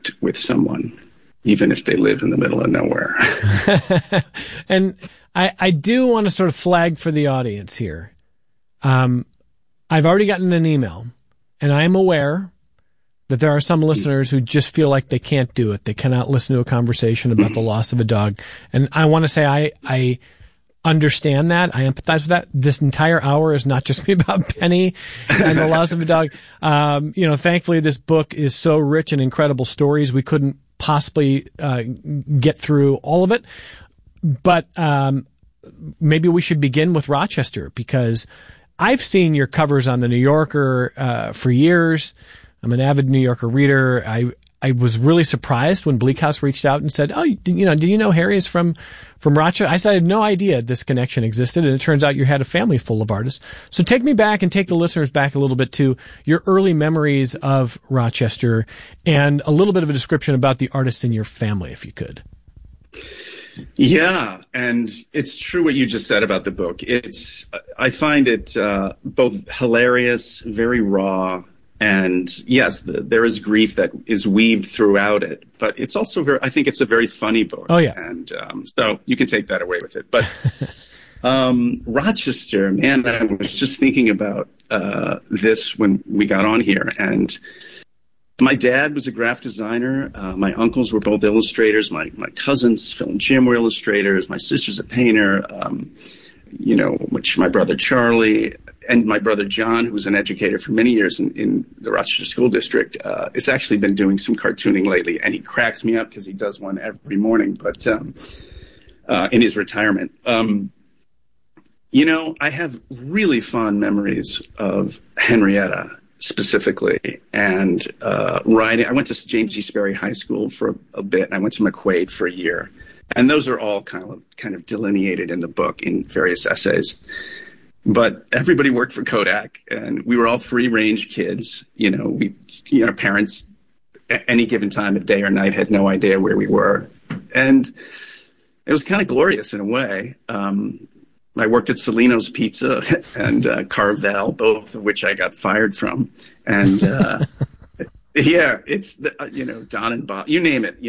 with someone, even if they live in the middle of nowhere. And I do want to sort of flag for the audience here. I've already gotten an email, and I am aware that there are some listeners who just feel like they can't do it. They cannot listen to a conversation about the loss of a dog. And I want to say I understand that. I empathize with that. This entire hour is not just about Penny and the loss of a dog. Thankfully this book is so rich in incredible stories. We couldn't possibly get through all of it. But maybe we should begin with Rochester, because I've seen your covers on the New Yorker for years. I'm an avid New Yorker reader. I was really surprised when Bleak House reached out and said, do you know Harry is from Rochester? I said, I had no idea this connection existed, and it turns out you had a family full of artists. So take me back and take the listeners back a little bit to your early memories of Rochester and a little bit of a description about the artists in your family, if you could. Yeah, and it's true what you just said about the book. I find it both hilarious, very raw, and yes, there is grief that is weaved throughout it, but it's also I think it's a very funny book. Oh, yeah. And so you can take that away with it. But Rochester, man, I was just thinking about this when we got on here. And my dad was a graphic designer. My uncles were both illustrators. My cousins, Phil and Jim, were illustrators. My sister's a painter, which my brother Charlie and my brother John, who was an educator for many years in the Rochester School District, has actually been doing some cartooning lately. And he cracks me up because he does one every morning, but in his retirement. I have really fond memories of Henrietta specifically, and writing. I went to James G. Sperry High School for a bit, and I went to McQuaid for a year. And those are all kind of delineated in the book in various essays. But everybody worked for Kodak, and we were all free-range kids. Our parents, at any given time of day or night, had no idea where we were. And it was kind of glorious in a way. I worked at Celino's Pizza and Carvel, both of which I got fired from. And yeah, it's Don and Bob, you name it.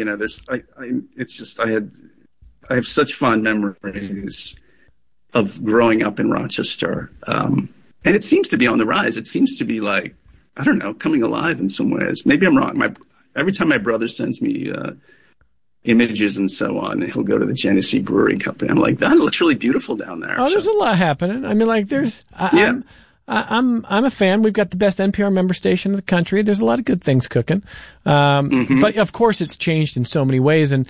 I have such fond memories of growing up in Rochester, and it seems to be on the rise. It seems to be like, I don't know, coming alive in some ways. Maybe I'm wrong. Every time my brother sends me images and so on, he'll go to the Genesee Brewery Company. I'm like, that looks really beautiful down there. Oh, there's a lot happening. I mean, like, I'm a fan. We've got the best NPR member station in the country. There's a lot of good things cooking. But of course it's changed in so many ways. And,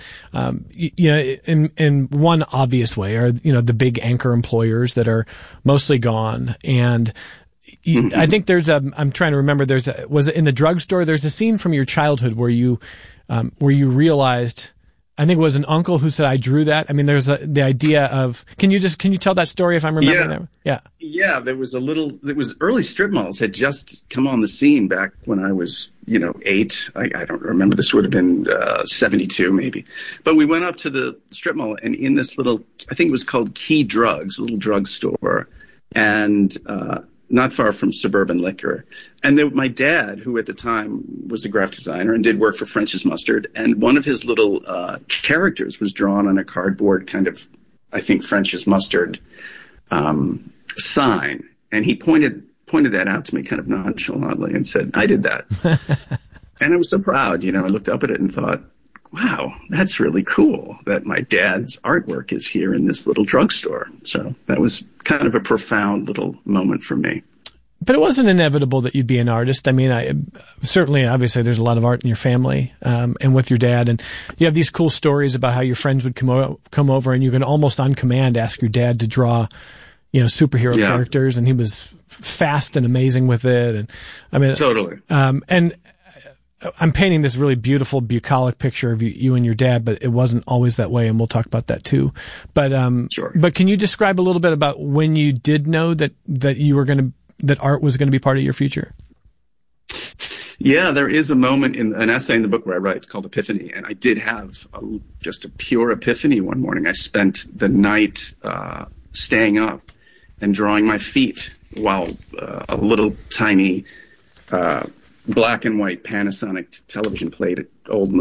in one obvious way are, the big anchor employers that are mostly gone. And I think I'm trying to remember, was it in the drugstore? There's a scene from your childhood where you realized, I think it was an uncle who said, I drew that. I mean, there's the idea of, can you tell that story if I'm remembering that? Yeah. Yeah. There was early strip malls had just come on the scene back when I was, 8. I don't remember. This would have been 72 maybe. But we went up to the strip mall, and in this little, I think it was called Key Drugs, a little drugstore, and not far from Suburban Liquor. And my dad, who at the time was a graphic designer and did work for French's Mustard, and one of his little characters was drawn on a cardboard kind of, I think, French's Mustard sign. And he pointed that out to me kind of nonchalantly and said, I did that. And I was so proud. I looked up at it and thought, wow, that's really cool that my dad's artwork is here in this little drugstore. So that was kind of a profound little moment for me. But it wasn't inevitable that you'd be an artist. I mean, certainly, obviously, there's a lot of art in your family, and with your dad. And you have these cool stories about how your friends would come over, and you can almost on command ask your dad to draw, superhero characters, and he was fast and amazing with it. And I mean, totally. And I'm painting this really beautiful, bucolic picture of you and your dad, but it wasn't always that way, and we'll talk about that too. But sure. But can you describe a little bit about when you did know that you were that art was going to be part of your future? Yeah, there is a moment in an essay in the book where I write, it's called Epiphany, and I did have just a pure epiphany one morning. I spent the night staying up and drawing my feet while a little tiny black and white Panasonic television played old